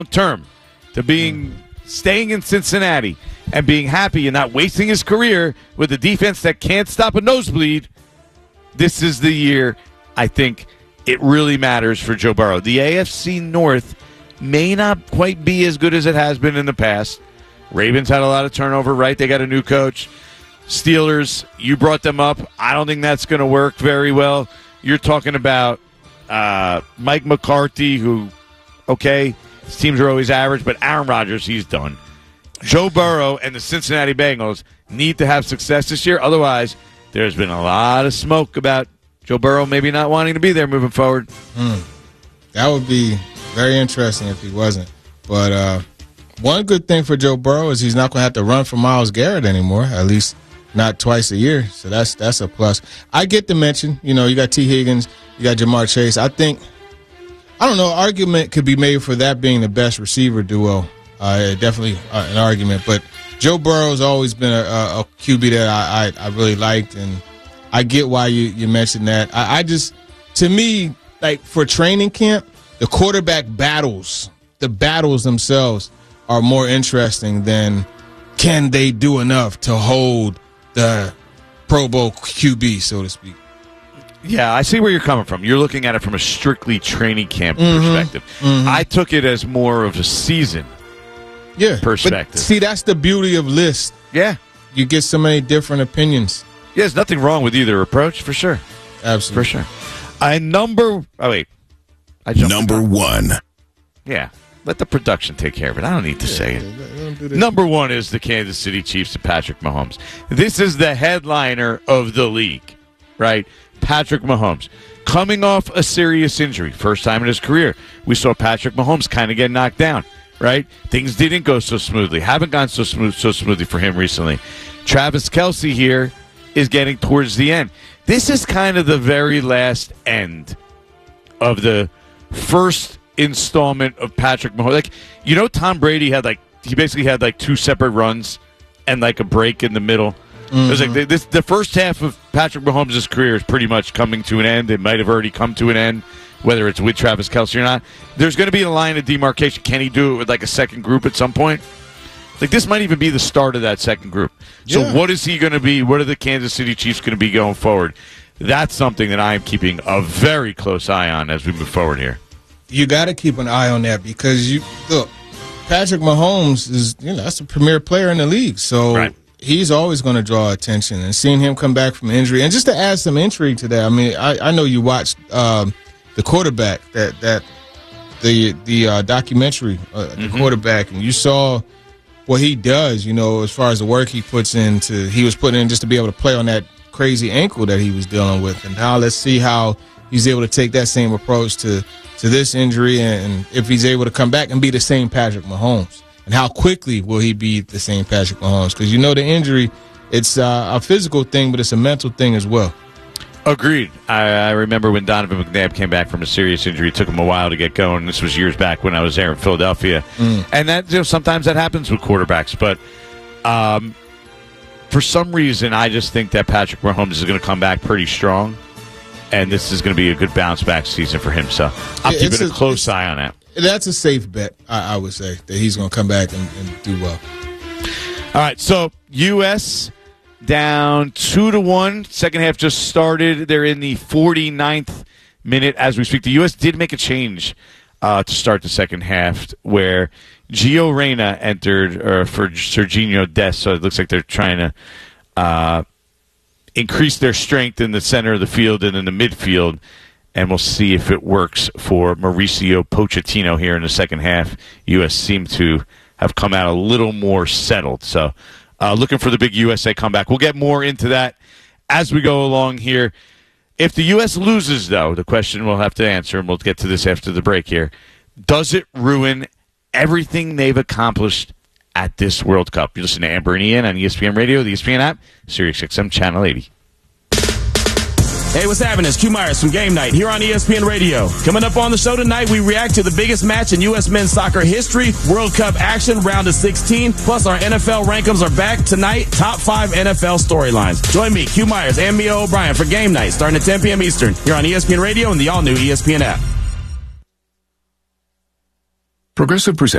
term to staying in Cincinnati and being happy and not wasting his career with a defense that can't stop a nosebleed, this is the year I think it really matters for Joe Burrow. The AFC North may not quite be as good as it has been in the past. Ravens had a lot of turnover, right? They got a new coach. Steelers, you brought them up. I don't think that's going to work very well. You're talking about Mike McCarthy, who, okay, his teams are always average, but Aaron Rodgers, he's done. Joe Burrow and the Cincinnati Bengals need to have success this year. Otherwise, there's been a lot of smoke about Joe Burrow maybe not wanting to be there moving forward. That would be very interesting if he wasn't. But one good thing for Joe Burrow is he's not going to have to run for Myles Garrett anymore, at least not twice a year. So that's a plus. I get the mention. You know, you got T. Higgins, you got Jamar Chase. I don't know, argument could be made for that being the best receiver duo. Definitely an argument. But Joe Burrow's always been a QB that I really liked, and I get why you mentioned that. I just, to me, like for training camp, the quarterback battles, the battles themselves are more interesting than can they do enough to hold the Pro Bowl QB, so to speak. Yeah, I see where you're coming from. You're looking at it from a strictly training camp perspective. I took it as more of a season perspective. But see, that's the beauty of lists. Yeah. You get so many different opinions. Yeah, there's nothing wrong with either approach, for sure. Absolutely. For sure. Number one. Yeah. Let the production take care of it. I don't need to say it. Number one is the Kansas City Chiefs and Patrick Mahomes. This is the headliner of the league, right? Patrick Mahomes. Coming off a serious injury. First time in his career. We saw Patrick Mahomes kind of get knocked down, right? Things didn't go so smoothly. Haven't gone so smoothly for him recently. Travis Kelce here is getting towards the end. This is kind of the very last end of the first installment of Patrick Mahomes. Like, you know, Tom Brady he basically had two separate runs and a break in the middle. It was like the first half of Patrick Mahomes' career is pretty much coming to an end. It might have already come to an end, whether it's with Travis Kelce or not. There's going to be a line of demarcation. Can he do it with a second group at some point? This might even be the start of that second group. So what is he going to be? What are the Kansas City Chiefs going to be going forward? That's something that I am keeping a very close eye on as we move forward here. You got to keep an eye on that because look, Patrick Mahomes is, that's a premier player in the league. So he's always going to draw attention, and seeing him come back from injury. And just to add some intrigue to that, I mean, I know you watched the quarterback, the documentary, the quarterback, and you saw what he does, as far as the work he was putting in just to be able to play on that crazy ankle that he was dealing with. And now let's see how he's able to take that same approach to this injury, and if he's able to come back and be the same Patrick Mahomes. And how quickly will he be the same Patrick Mahomes? Because the injury, it's a physical thing, but it's a mental thing as well. Agreed. I remember when Donovan McNabb came back from a serious injury. It took him a while to get going. This was years back when I was there in Philadelphia. And that sometimes that happens with quarterbacks. But for some reason, I just think that Patrick Mahomes is going to come back pretty strong. And this is going to be a good bounce-back season for him. So I'm keeping a close eye on that. That's a safe bet, I would say, that he's going to come back and do well. All right, so U.S. down 2-1. Second half just started. They're in the 49th minute as we speak. The U.S. did make a change to start the second half where Gio Reyna entered for Sergiño Dest. So it looks like they're trying to increase their strength in the center of the field and in the midfield. And we'll see if it works for Mauricio Pochettino here in the second half. U.S. seem to have come out a little more settled. So looking for the big USA comeback. We'll get more into that as we go along here. If the U.S. loses, though, the question we'll have to answer, and we'll get to this after the break here, does it ruin everything they've accomplished at this World Cup? You listen to Amber and Ian on ESPN Radio, the ESPN app, SiriusXM Channel 80. Hey, what's happening? It's Q Myers from Game Night here on ESPN Radio. Coming up on the show tonight, we react to the biggest match in U.S. men's soccer history, World Cup action, round of 16. Plus, our NFL rankings are back tonight. Top 5 NFL storylines. Join me, Q Myers, and Mia O'Brien for Game Night, starting at 10 p.m. Eastern here on ESPN Radio and the all-new ESPN app. Progressive presents